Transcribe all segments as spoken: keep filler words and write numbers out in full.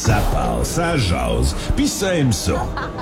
Ça parle, ça jase, pis ça aime ça.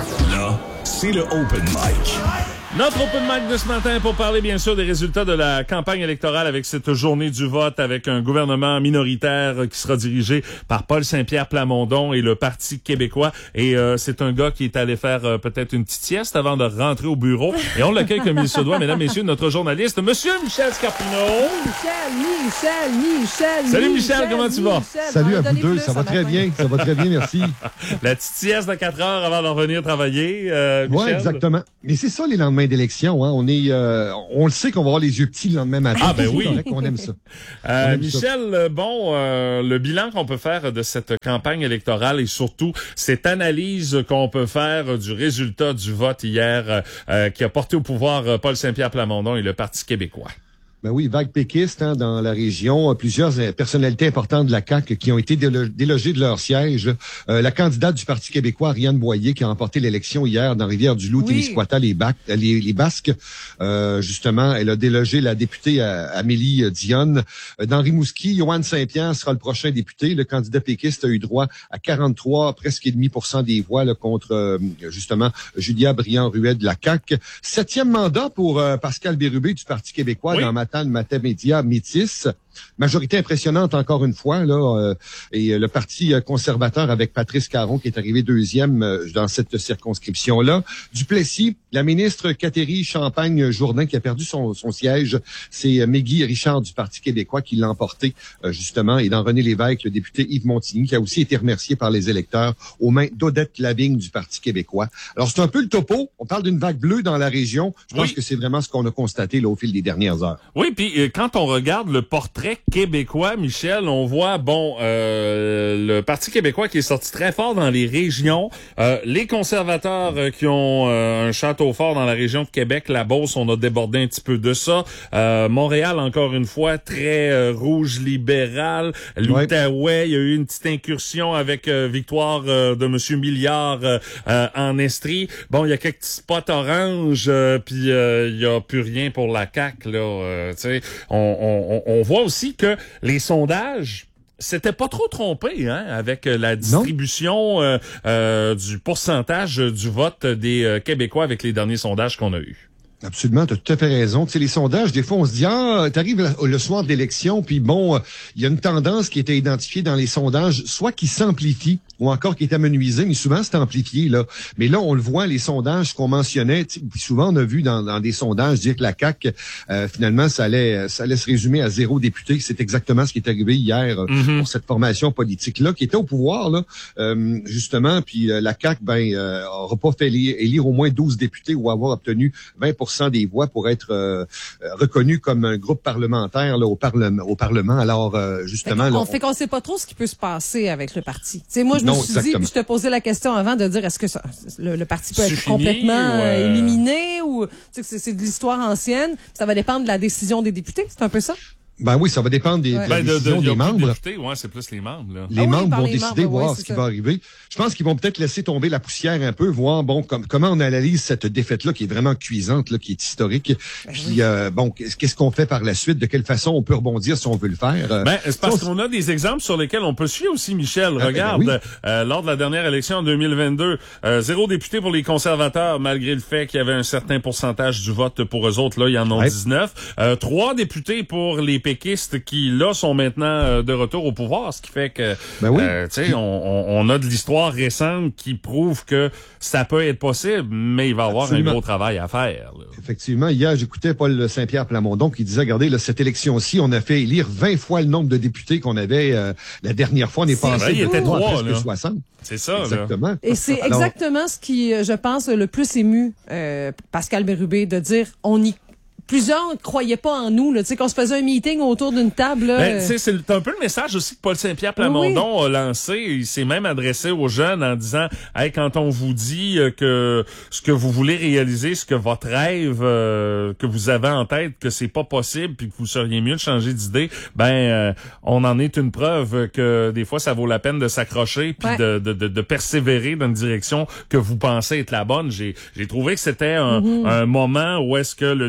Là, c'est le Open Mic. Notre open mic de ce matin pour parler bien sûr des résultats de la campagne électorale avec cette journée du vote, avec un gouvernement minoritaire qui sera dirigé par Paul Saint-Pierre Plamondon et le Parti québécois. Et euh, c'est un gars qui est allé faire euh, peut-être une petite sieste avant de rentrer au bureau. Et on l'accueille comme il se doit, mesdames, messieurs, notre journaliste, Monsieur Michel Scarpino. Michel, Michel, Michel. Salut Michel, Michel comment tu vas? Michel, Salut à vous deux, plus, ça va très bien, ça va très bien, merci. La petite sieste de quatre heures avant de revenir travailler, euh, Michel. Oui, exactement. Mais c'est ça les lendemains d'élection, hein. On est, euh, on le sait qu'on va avoir les yeux petits le lendemain matin. Ah ben oui. C'est correct qu'on aime ça. Euh, On aime Michel, ça. bon, euh, le bilan qu'on peut faire de cette campagne électorale et surtout cette analyse qu'on peut faire du résultat du vote hier euh, qui a porté au pouvoir euh, Paul Saint-Pierre Plamondon et le Parti québécois. Ben oui, vague péquiste hein, dans la région. Plusieurs personnalités importantes de la C A Q qui ont été délo- délogées de leur siège. Euh, la candidate du Parti québécois, Ariane Boyer, qui a remporté l'élection hier dans Rivière-du-Loup, Oui. Témiscouata, les, Bac- les, les Basques. Euh, justement, elle a délogé la députée euh, Amélie Dionne. Euh, dans Rimouski, Yoann Saint-Pierre sera le prochain député. Le candidat péquiste a eu droit à quarante-trois, presque et demi pour cent des voix là, contre euh, justement Julia Briand-Ruet de la C A Q. Septième mandat pour euh, Pascal Bérubé du Parti québécois Oui. dans Matane, Matane-Média, Métis. Majorité impressionnante encore une fois là euh, et euh, le Parti conservateur avec Patrice Caron qui est arrivé deuxième euh, dans cette circonscription là. Duplessis, la ministre Catherine Champagne-Jourdain qui a perdu son, son siège, c'est euh, Meggy Richard du Parti québécois qui l'a emporté euh, justement, et dans René Lévesque, le député Yves Montigny qui a aussi été remercié par les électeurs aux mains d'Odette Lavigne du Parti québécois. Alors c'est un peu le topo, on parle d'une vague bleue dans la région. Je pense Oui. que c'est vraiment ce qu'on a constaté là au fil des dernières heures. Oui, puis euh, quand on regarde le portrait québécois, Michel, on voit, bon, euh, le Parti québécois qui est sorti très fort dans les régions, euh, les conservateurs euh, qui ont euh, un château fort dans la région de Québec, la Beauce, on a débordé un petit peu de ça. Euh, Montréal, encore une fois, très euh, rouge libéral. L'Outaouais, il y a eu une petite incursion avec euh, victoire euh, de Monsieur Milliard euh, euh, en Estrie. Bon, il y a quelques petits spots oranges, euh, puis euh, il y a plus rien pour la C A Q, là. Euh, tu sais, on, on, on voit aussi que les sondages s'étaient pas trop trompés hein, avec la distribution euh, euh, du pourcentage du vote des euh, Québécois avec les derniers sondages qu'on a eus. Absolument, tu as tout à fait raison. Tu sais, les sondages, des fois, on se dit, ah, t'arrives le soir de l'élection, puis bon, il y a une tendance qui était identifiée dans les sondages, soit qui s'amplifie, ou encore qui est amenuisée, mais souvent c'est amplifié, là. Mais là, on le voit, les sondages qu'on mentionnait, puis souvent on a vu dans, dans des sondages dire que la C A Q, euh, finalement, ça allait, ça allait se résumer à zéro député. C'est exactement ce qui est arrivé hier euh, Mm-hmm. pour cette formation politique-là, qui était au pouvoir, là, euh, justement, puis euh, la C A Q, ben, euh, aura pas fait élire, élire au moins douze députés ou avoir obtenu vingt pour cent des voix pour être euh, reconnu comme un groupe parlementaire là, au, parlement, au Parlement. Alors, euh, justement... Fait là, on on fait qu'on sait pas trop ce qui peut se passer avec le parti. Tu sais, moi, je Non, me suis exactement. dit, puis je te posais la question avant de dire, est-ce que ça, le, le parti peut C'est être fini, complètement ou, euh... euh, éliminé ou tu sais que c'est, c'est de l'histoire ancienne. Ça va dépendre de la décision des députés. C'est un peu ça? Ben oui, ça va dépendre des, Ouais. de la Ben, de, de, décision il y a des plus de membres. députés, ouais, c'est plus les membres, là. Les Ah oui, membres par vont les décider, membres, voir oui, ce c'est qui ça. va arriver. Je pense qu'ils vont peut-être laisser tomber la poussière un peu, voir bon com- comment on analyse cette défaite-là qui est vraiment cuisante, là, qui est historique. Ben Puis oui. euh, bon, qu'est-ce qu'est-ce qu'on fait par la suite? De quelle façon on peut rebondir si on veut le faire? Euh, Ben, c'est parce ça, on- qu'on a des exemples sur lesquels on peut suivre aussi, Michel. Ah, ben, Regarde, ben euh, lors de la dernière élection en deux mille vingt-deux, euh, zéro député pour les conservateurs, malgré le fait qu'il y avait un certain pourcentage du vote pour eux autres. Là, il y en ont Ouais. dix-neuf. Euh, trois députés pour les péquistes qui, là, sont maintenant euh, de retour au pouvoir, ce qui fait que, Ben oui. euh, tu sais, on, on, on a de l'histoire récente qui prouve que ça peut être possible, mais il va y avoir Absolument. un gros travail à faire. Là. Effectivement, hier, j'écoutais Paul Saint-Pierre Plamondon qui disait, regardez, là, cette élection-ci, on a fait élire vingt fois le nombre de députés qu'on avait euh, la dernière fois. On est C'est passé vrai, il de était trois à trois, presque là. soixante. C'est ça, là. Exactement. Et c'est Alors, exactement ce qui, euh, je pense, le plus ému euh, Pascal Bérubé de dire, on y plusieurs ne croyaient pas en nous, là. Tu sais, qu'on se faisait un meeting autour d'une table, là. Ben, euh, tu sais, c'est un peu le message aussi que Paul Saint-Pierre Plamondon a lancé. Il s'est même adressé aux jeunes en disant, hey, quand on vous dit euh, que ce que vous voulez réaliser, ce que votre rêve euh, que vous avez en tête, que c'est pas possible, puis que vous seriez mieux de changer d'idée, ben, euh, on en est une preuve que des fois, ça vaut la peine de s'accrocher puis Ouais. de, de, de, de persévérer dans une direction que vous pensez être la bonne. J'ai, j'ai trouvé que c'était un, Mm-hmm. un moment où est-ce que le nouveau premier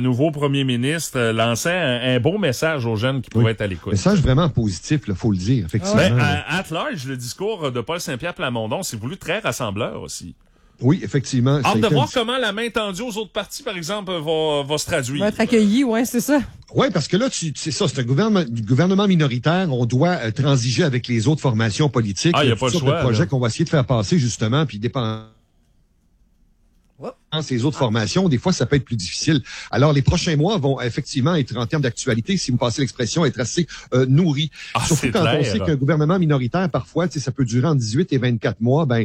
premier ministre euh, lançait un, un beau message aux jeunes qui pouvaient Oui. être à l'écoute. Message vraiment positif, il faut le dire, effectivement. Ben, à, at large, le discours de Paul Saint-Pierre Plamondon s'est voulu très rassembleur aussi. Oui, effectivement. Hâte de été voir un... comment la main tendue aux autres partis, par exemple, va, va se traduire. Va être accueilli, ouais, c'est ça. Oui, parce que là, tu, c'est ça, c'est un gouvernement, gouvernement minoritaire. On doit euh, transiger avec les autres formations politiques. Ah, y a toutes pas le sortes choix, de projets là. qu'on va essayer de faire passer, justement, puis dépend. Ces autres formations, des fois, ça peut être plus difficile. Alors, les prochains mois vont effectivement être, en termes d'actualité, si vous passez l'expression, être assez euh, nourris. Ah, Surtout c'est quand clair. on sait qu'un gouvernement minoritaire, parfois, tu sais, ça peut durer entre dix-huit et vingt-quatre mois. Ben,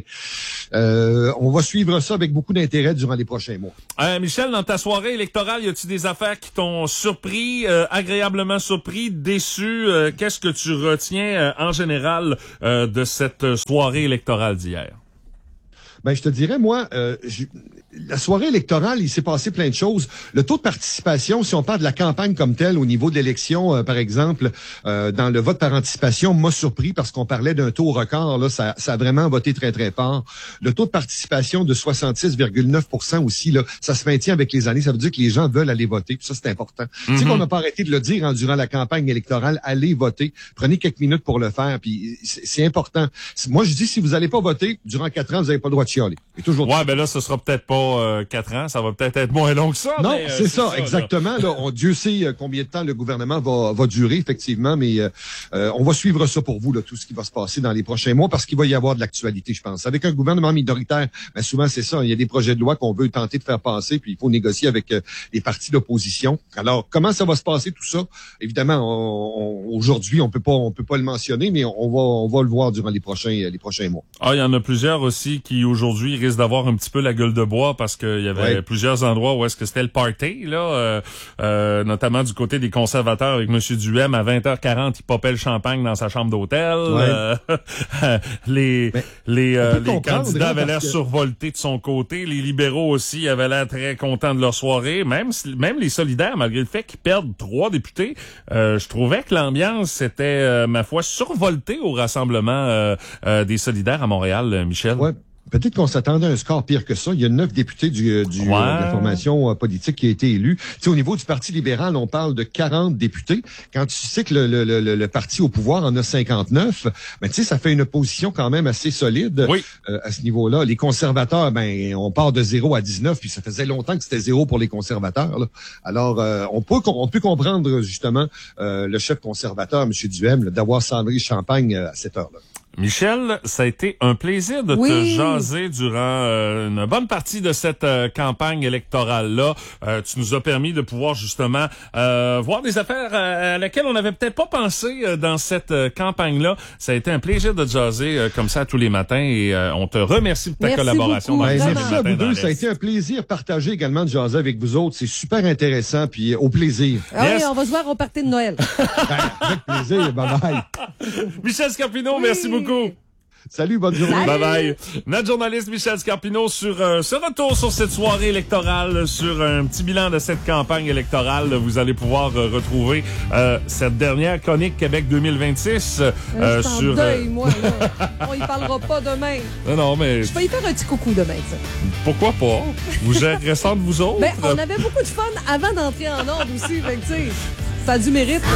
euh, on va suivre ça avec beaucoup d'intérêt durant les prochains mois. Euh, Michel, dans ta soirée électorale, y a-t-il des affaires qui t'ont surpris, euh, agréablement surpris, déçu? Euh, qu'est-ce que tu retiens euh, en général euh, de cette soirée électorale d'hier? Ben, je te dirais, moi, euh, je- la soirée électorale, il s'est passé plein de choses. Le taux de participation, si on parle de la campagne comme telle, au niveau de l'élection, euh, par exemple, euh, dans le vote par anticipation, m'a surpris parce qu'on parlait d'un taux record. Là, ça, ça a vraiment voté très, très fort. Le taux de participation de soixante-six virgule neuf pour cent aussi, là, ça se maintient avec les années. Ça veut dire que les gens veulent aller voter. Puis ça, c'est important. Tu sais qu'on n'a pas arrêté de le dire hein, durant la campagne électorale. Allez voter. Prenez quelques minutes pour le faire. Puis c'est, c'est important. Moi, je dis, si vous n'allez pas voter, durant quatre ans, vous n'avez pas le droit de chialer. Et toujours Ouais, ben là, ce sera peut-être pas euh, quatre ans, ça va peut-être être moins long que ça. Non, mais, euh, c'est ça, là. exactement. Là, on, Dieu sait euh, combien de temps le gouvernement va, va durer, effectivement, mais euh, euh, on va suivre ça pour vous, là, tout ce qui va se passer dans les prochains mois, parce qu'il va y avoir de l'actualité, je pense. Avec un gouvernement minoritaire, ben, souvent c'est ça, il y a des projets de loi qu'on veut tenter de faire passer, puis il faut négocier avec euh, les partis d'opposition. Alors, comment ça va se passer tout ça? Évidemment, on, on, aujourd'hui, on peut pas, on peut pas le mentionner, mais on va, on va le voir durant les prochains, les prochains mois. Ah, il y en a plusieurs aussi qui aujourd'hui risquent d'avoir un petit peu la gueule de bois parce qu'il y avait Ouais. plusieurs endroits où est-ce que c'était le party, là, euh, euh, notamment du côté des conservateurs avec M. Duhem à vingt heures quarante, il popait le champagne dans sa chambre d'hôtel. Ouais. Euh, les Mais les, euh, on peut les comprendre, candidats hein, avaient l'air parce que- survoltés de son côté. Les libéraux aussi avaient l'air très contents de leur soirée. Même si- même les solidaires, malgré le fait qu'ils perdent trois députés, euh, je trouvais que l'ambiance était, euh, ma foi, survoltée au rassemblement euh, euh, des solidaires à Montréal, euh, Michel. Ouais. Peut-être qu'on s'attendait à un score pire que ça. Il y a neuf députés du, du, Ouais. euh, de la formation euh, politique qui a été élue. Tu sais, au niveau du Parti libéral, on parle de quarante députés. Quand tu sais que le, le, le, le parti au pouvoir en a cinquante-neuf, ben, tu sais, ça fait une opposition quand même assez solide Oui. euh, à ce niveau-là. Les conservateurs, ben, on part de zéro à dix-neuf, puis ça faisait longtemps que c'était zéro pour les conservateurs. Là. Alors, euh, on peut on peut comprendre justement euh, le chef conservateur, M. Duhem, là, d'avoir cendré Champagne euh, à cette heure-là. Michel, ça a été un plaisir de Oui. te jaser durant euh, une bonne partie de cette euh, campagne électorale-là. Euh, tu nous as permis de pouvoir justement euh, voir des affaires euh, à laquelle on n'avait peut-être pas pensé euh, dans cette euh, campagne-là. Ça a été un plaisir de te jaser euh, comme ça tous les matins et euh, on te remercie pour ta Merci collaboration beaucoup. dans Ben, les Vraiment. merci à matins vous dans deux. Ça a l'Est. été un plaisir partagé également de jaser avec vous autres. C'est super intéressant, puis euh, au plaisir. Ah Yes. oui, on va se voir au party de Noël. Ben, avec plaisir. Bye bye. Michel Scarpino, merci beaucoup. Salut, bonne journée. Bye bye. Notre journaliste Michel Scarpino sur euh, ce retour sur cette soirée électorale, sur un petit bilan de cette campagne électorale. Vous allez pouvoir euh, retrouver euh, cette dernière chronique Québec deux mille vingt-six euh, Je suis en sur. deuil, moi, là. On y parlera pas demain. Non, non, mais Je vais y faire un petit coucou demain, ça. pourquoi pas? Vous gérez ça de vous autres? Ben, on avait beaucoup de fun avant d'entrer en ordre aussi, fait que, tu sais, ça a du mérite, là.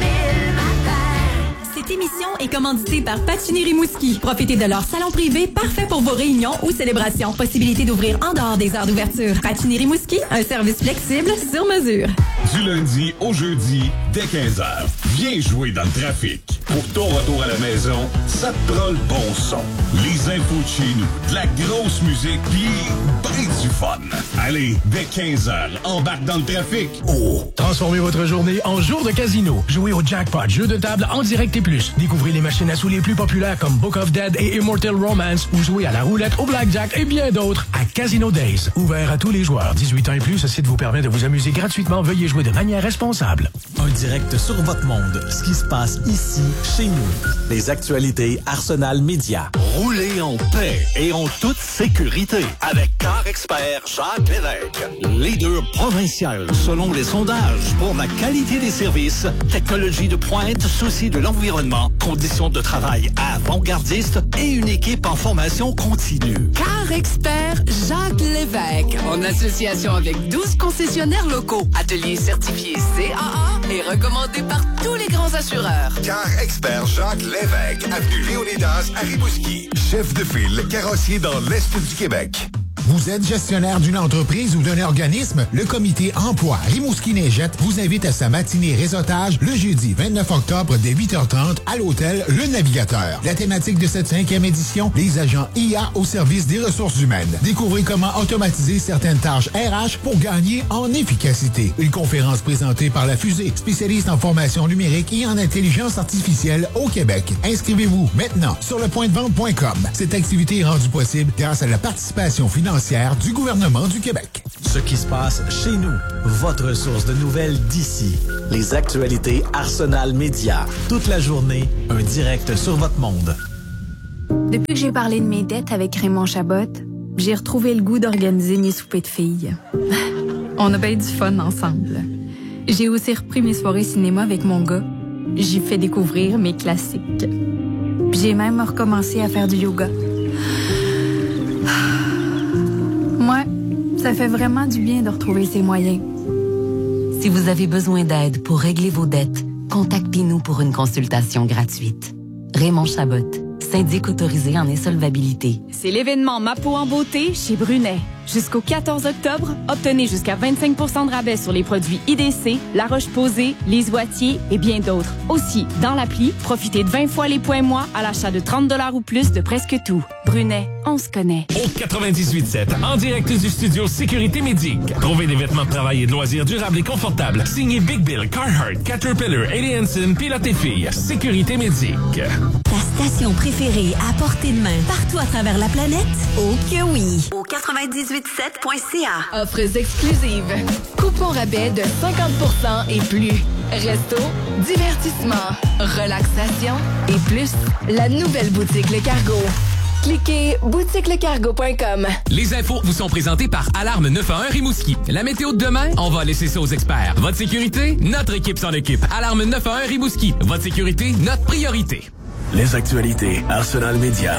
Cette émission est commanditée par Patinir Rimouski. Profitez de leur salon privé parfait pour vos réunions ou célébrations. Possibilité d'ouvrir en dehors des heures d'ouverture. Patinir Rimouski, un service flexible sur mesure. Du lundi au jeudi, dès quinze heures. Viens jouer dans le trafic. Pour ton retour à la maison, ça te prend le bon son. Les infos de chez nous, de la grosse musique, puis ben du fun. Allez, dès quinze heures, embarque dans le trafic. Oh! Transformez votre journée en jour de casino. Jouez au Jackpot, jeu de table en direct et plus. Découvrez les machines à sous les plus populaires comme Book of Dead et Immortal Romance ou jouez à la roulette, au blackjack et bien d'autres à Casino Days. Ouvert à tous les joueurs. dix-huit ans et plus, ce site vous permet de vous amuser gratuitement. Veuillez jouer de manière responsable. Un direct sur votre monde. Ce qui se passe ici, chez nous. Les actualités Arsenal Média. Roulez en paix et en toute sécurité avec Car Expert Jacques Lévesque. Leader provincial selon les sondages pour la qualité des services, technologie de pointe, souci de l'environnement, conditions de travail avant-gardistes et une équipe en formation continue. Car Expert Jacques Lévesque, en association avec douze concessionnaires locaux, ateliers certifié C A A et recommandé par tous les grands assureurs. Car expert Jacques Lévesque, avenue Léonidas à Rimouski. Chef de file carrossier dans l'Est du Québec. Vous êtes gestionnaire d'une entreprise ou d'un organisme? Le comité emploi Rimouski-Neigette vous invite à sa matinée réseautage le jeudi vingt-neuf octobre dès huit heures trente à l'hôtel Le Navigateur. La thématique de cette cinquième édition, les agents I A au service des ressources humaines. Découvrez comment automatiser certaines tâches R H pour gagner en efficacité. Une conférence présentée par La Fusée, spécialiste en formation numérique et en intelligence artificielle au Québec. Inscrivez-vous maintenant sur le point de vente point com. Cette activité est rendue possible grâce à la participation financière du gouvernement du Québec. Ce qui se passe chez nous, votre source de nouvelles d'ici. Les actualités Arsenal Média. Toute la journée, un direct sur votre monde. Depuis que j'ai parlé de mes dettes avec Raymond Chabot, j'ai retrouvé le goût d'organiser mes soupers de filles. On a bien du fun ensemble. J'ai aussi repris mes soirées cinéma avec mon gars. J'y fais découvrir mes classiques. Puis j'ai même recommencé à faire du yoga. Moi, ça fait vraiment du bien de retrouver ses moyens. Si vous avez besoin d'aide pour régler vos dettes, contactez-nous pour une consultation gratuite. Raymond Chabot, syndic autorisé en insolvabilité. C'est l'événement Ma peau en beauté chez Brunet. Jusqu'au quatorze octobre, obtenez jusqu'à vingt-cinq pour cent de rabais sur les produits I D C, La Roche-Posay, Les Oitiers et bien d'autres. Aussi, dans l'appli, profitez de vingt fois les points mois à l'achat de trente dollars ou plus de presque tout. Brunet, on se connaît. Au quatre-vingt-dix-huit sept, en direct du studio Sécurité Médic. Trouvez des vêtements de travail et de loisirs durables et confortables. Signé Big Bill, Carhartt, Caterpillar, Ailey Hansen, Pilote et Filles. Sécurité Médic. Ta station préférée à portée de main partout à travers la planète? Oh que oui! Au quatre-vingt-dix-huit sept point c a. Offres exclusives. Coupons rabais de cinquante pour cent et plus. Resto, divertissement, relaxation et plus. La nouvelle boutique Le Cargo. Cliquez boutique le cargo point com. Les infos vous sont présentées par Alarme neuf un un Rimouski. La météo de demain, on va laisser ça aux experts. Votre sécurité, notre équipe s'en occupe. Alarme neuf un un Rimouski. Votre sécurité, notre priorité. Les actualités Arsenal Média.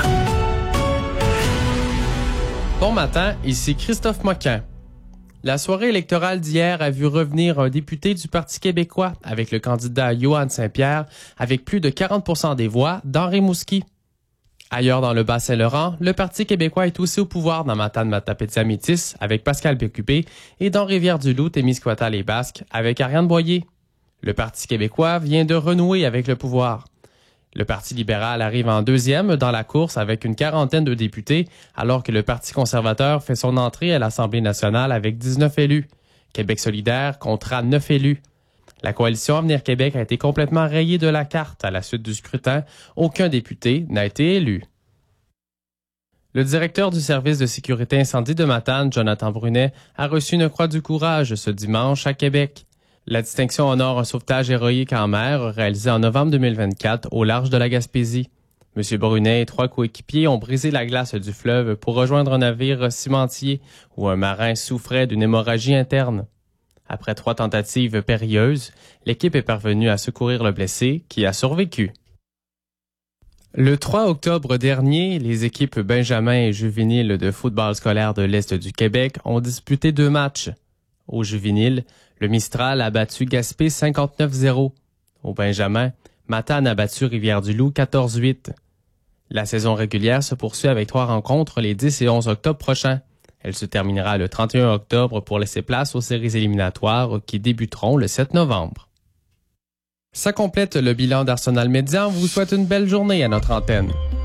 Bon matin, ici Christophe Moquin. La soirée électorale d'hier a vu revenir un député du Parti québécois avec le candidat Yohann Saint-Pierre avec plus de quarante pour cent des voix dans Rimouski. Ailleurs dans le Bas-Saint-Laurent, le Parti québécois est aussi au pouvoir dans Matane-Matapétia-Métis avec Pascal Bécupé et dans Rivière-du-Loup, Témiscouata-les-Basques avec Ariane Boyer. Le Parti québécois vient de renouer avec le pouvoir. Le Parti libéral arrive en deuxième dans la course avec une quarantaine de députés, alors que le Parti conservateur fait son entrée à l'Assemblée nationale avec dix-neuf élus. Québec solidaire comptera neuf élus. La coalition Avenir Québec a été complètement rayée de la carte à la suite du scrutin. Aucun député n'a été élu. Le directeur du service de sécurité incendie de Matane, Jonathan Brunet, a reçu une croix du courage ce dimanche à Québec. La distinction honore un sauvetage héroïque en mer réalisé en novembre deux mille vingt-quatre au large de la Gaspésie. M. Brunet et trois coéquipiers ont brisé la glace du fleuve pour rejoindre un navire cimentier où un marin souffrait d'une hémorragie interne. Après trois tentatives périlleuses, l'équipe est parvenue à secourir le blessé qui a survécu. Le trois octobre dernier, les équipes Benjamin et juvéniles de football scolaire de l'Est du Québec ont disputé deux matchs. Au juvénile, le Mistral a battu Gaspé cinquante-neuf zéro. Au Benjamin, Matane a battu Rivière-du-Loup quatorze huit. La saison régulière se poursuit avec trois rencontres les dix et onze octobre prochains. Elle se terminera le trente et un octobre pour laisser place aux séries éliminatoires qui débuteront le sept novembre. Ça complète le bilan d'Arsenal Média. On vous souhaite une belle journée à notre antenne.